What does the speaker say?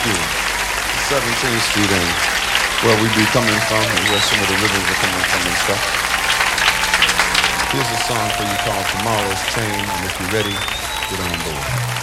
you. 17th Street and where we be coming from and where some of the rhythms are coming from and stuff. Here's a song for you called Tomorrow's Train, and if you're ready, get on board.